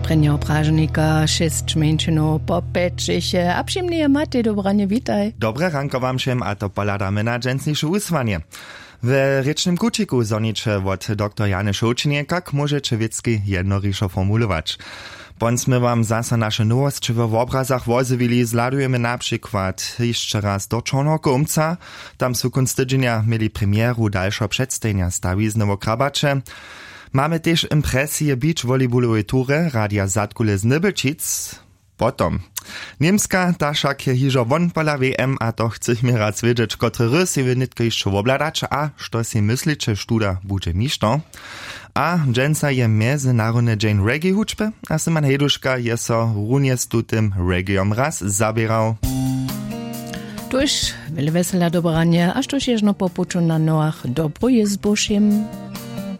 Prenio Pražnika, 6 menšinov po 5 a přimnie Matej, dobranie, witaj. Dobre ranko wam všem, a to poladamy na dżęsniejsze uswanie. W rycznym kuciku zonicze od dr Jany Šoučinje, jak możecie wiecki jednoriszo formulować. Bądźmy wam zasa nasze nowości w obrazach wozywili, zladujemy na przykład jeszcze raz do Czarnokomca, tam są kunst tydzienia mieli premieru dalszego przedstawienia stawiznego krabacze. Mamy też impresję beach volleyballowej tury Radia Zadkule z Nybelčic. Potom. Niemska ta však je hižo von pola WM, a to chcemy raz wiedzieć, kotry rys je wynitko jeszcze obladać, a što si myslicie, študa bude mišto. A dżęca je międzynarodne Jane Reggae huczby, a Simon Heduszka je so runie z tutym reggaeom raz zabierał. Tuż wiele wesela dobranie, a sztoż jeżno popuczu na noach dobro je z Bożiem.